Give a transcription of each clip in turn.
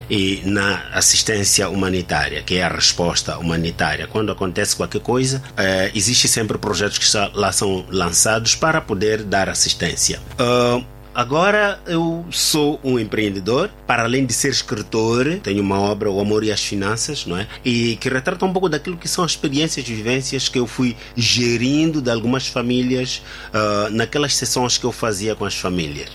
E na assistência humanitária, que é a resposta humanitária, quando acontece qualquer coisa, existe sempre projetos que lá são lançados para poder dar assistência. Agora eu sou um empreendedor, para além de ser escritor, tenho uma obra, O Amor e as Finanças, não é? E que retrata um pouco daquilo que são as experiências e vivências que eu fui gerindo de algumas famílias naquelas sessões que eu fazia com as famílias.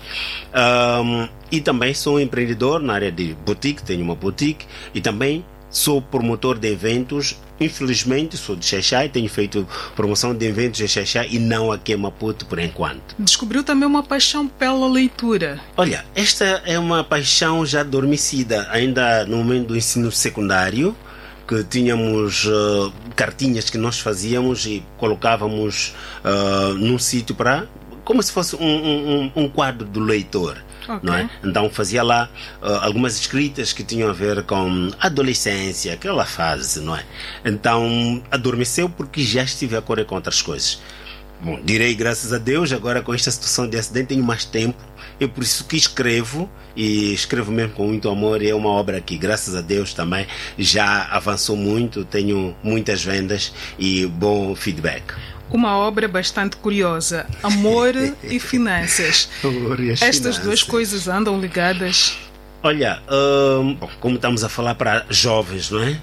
E também sou um empreendedor na área de boutique, tenho uma boutique, e também sou promotor de eventos. Infelizmente sou de Xai-Xai, tenho feito promoção de eventos em Xai-Xai e não aqui em Maputo por enquanto. Descobriu também uma paixão pela leitura. Olha, esta é uma paixão já adormecida, ainda no momento do ensino secundário, que tínhamos cartinhas que nós fazíamos e colocávamos num sítio para, como se fosse um quadro do leitor. Okay. Não é? Então fazia lá algumas escritas que tinham a ver com adolescência, aquela fase, não é? Então adormeceu porque já estive a correr com outras coisas. Bom, direi graças a Deus, agora com esta situação de acidente tenho mais tempo, é por isso que escrevo, e escrevo mesmo com muito amor, e é uma obra que graças a Deus também já avançou muito, tenho muitas vendas e bom feedback. Uma obra bastante curiosa, Amor e Finanças. Estas duas coisas andam ligadas? Olha, como estamos a falar para jovens, não é?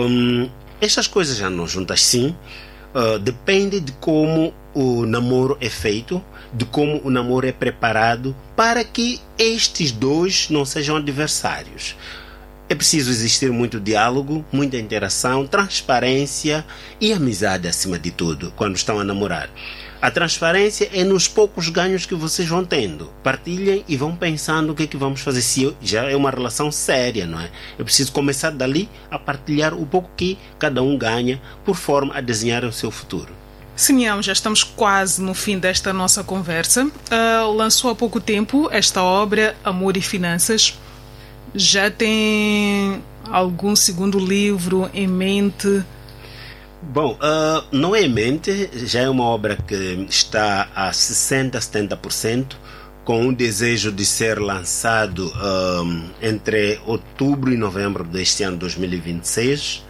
Estas coisas andam juntas sim. Depende de como o namoro é feito, de como o namoro é preparado para que estes dois não sejam adversários. É preciso existir muito diálogo, muita interação, transparência e amizade acima de tudo quando estão a namorar. A transparência é nos poucos ganhos que vocês vão tendo. Partilhem e vão pensando o que é que vamos fazer. Se já é uma relação séria, não é? É preciso começar dali a partilhar o pouco que cada um ganha por forma a desenhar o seu futuro. Simeão, já estamos quase no fim desta nossa conversa. Lançou há pouco tempo esta obra, Amor e Finanças. Já tem algum segundo livro em mente? Bom, não é em mente, já é uma obra que está a 60%, 70%, com o desejo de ser lançado entre outubro e novembro deste ano 2026.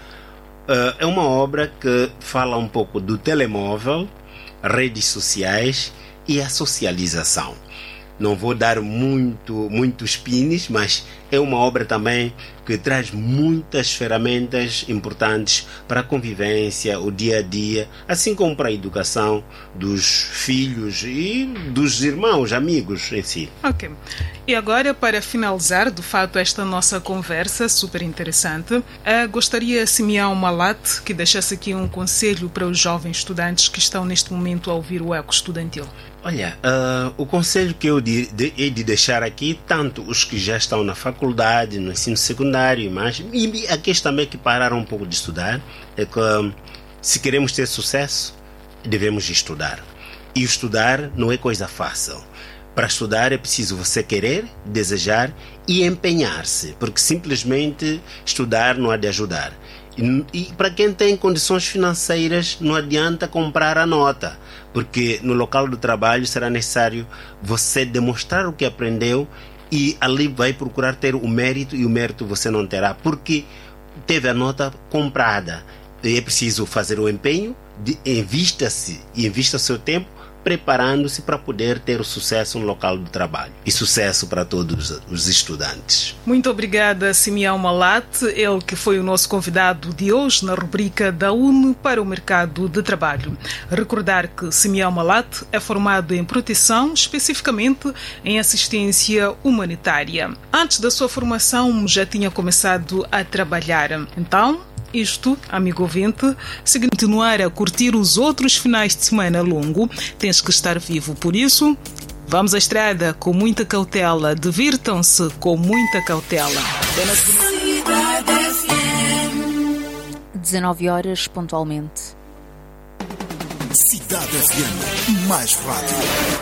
É uma obra que fala um pouco do telemóvel, redes sociais e a socialização. Não vou dar muitos pines, mas é uma obra também que traz muitas ferramentas importantes para a convivência, o dia a dia, assim como para a educação dos filhos e dos irmãos, amigos em si. Ok. E agora, para finalizar, de fato, esta nossa conversa super interessante, gostaria, Simeão Malate, que deixasse aqui um conselho para os jovens estudantes que estão neste momento a ouvir o Eco Estudantil. Olha, o conselho que eu hei de deixar aqui, tanto os que já estão na faculdade, no ensino secundário, e aqueles também que pararam um pouco de estudar, é que se queremos ter sucesso, devemos estudar. E estudar não é coisa fácil. Para estudar é preciso você querer, desejar e empenhar-se, porque simplesmente estudar não há de ajudar. E para quem tem condições financeiras, não adianta comprar a nota, porque no local do trabalho será necessário você demonstrar o que aprendeu e ali vai procurar ter o mérito, e o mérito você não terá, porque teve a nota comprada. E é preciso fazer o empenho, invista o seu tempo preparando-se para poder ter o sucesso no local do trabalho. E sucesso para todos os estudantes. Muito obrigada, Simeão Malate, ele que foi o nosso convidado de hoje na rubrica da UNE para o mercado de trabalho. Recordar que Simeão Malate é formado em proteção, especificamente em assistência humanitária. Antes da sua formação já tinha começado a trabalhar. Então, isto, amigo ouvinte, se continuar a curtir os outros finais de semana longo, tens que estar vivo. Por isso, vamos à estrada com muita cautela. Divirtam-se com muita cautela. 19 horas pontualmente. Cidade FM, mais rádio.